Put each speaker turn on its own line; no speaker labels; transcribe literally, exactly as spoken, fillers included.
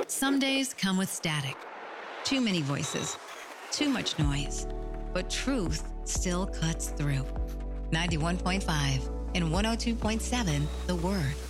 Some days come with static, too many voices, too much noise, but truth still cuts through. ninety-one point five and one oh two point seven The Word.